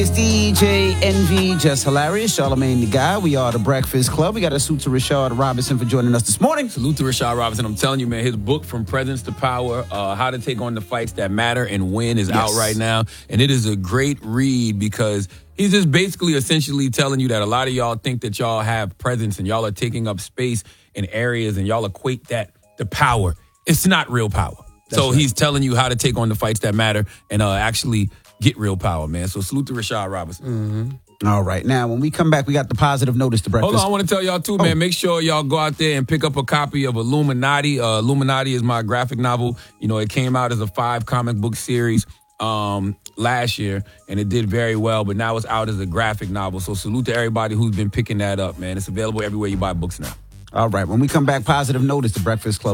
It's DJ Envy, Just Hilarious, Charlamagne the Guy. We are the Breakfast Club. We got a salute to Rashard Robinson for joining us this morning. Salute to Rashard Robinson. I'm telling you, man, his book, From Presence to Power, How to Take on the Fights That Matter and Win is out right now. And it is a great read because he's just basically essentially telling you that a lot of y'all think that y'all have presence and y'all are taking up space in areas and y'all equate that to power. It's not real power. He's telling you how to take on the fights that matter and actually get real power, man. So salute to Rashard Robinson. Mm-hmm. All right. Now, when we come back, we got the positive notice to breakfast. Hold on, I want to tell y'all too, man. Make sure y'all go out there and pick up a copy of Illuminati. Illuminati is my graphic novel. You know, it came out as a 5 comic book series last year, and it did very well, but now it's out as a graphic novel. So salute to everybody who's been picking that up, man. It's available everywhere you buy books now. All right. When we come back, positive notice to Breakfast Club.